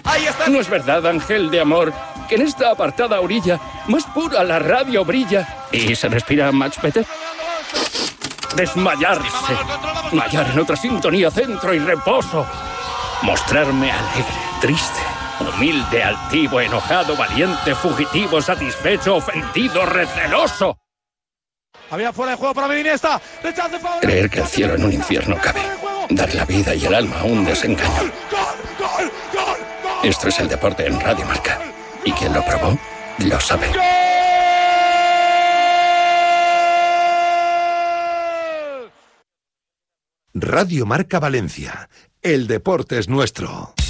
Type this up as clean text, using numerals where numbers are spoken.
Ahí está. No es verdad, ángel de amor, que en esta apartada orilla más pura la radio brilla y se respira much better. Desmayarse. Mallar en otra sintonía, centro y reposo. Mostrarme alegre, triste, humilde, altivo, enojado, valiente, fugitivo, satisfecho, ofendido, receloso. Había fuera de juego para Iniesta. Creer que el cielo en un infierno cabe. Dar la vida y el alma a un desengaño. Esto es el deporte en Radio Marca. Y quien lo probó, lo sabe. Radio Marca Valencia. El deporte es nuestro.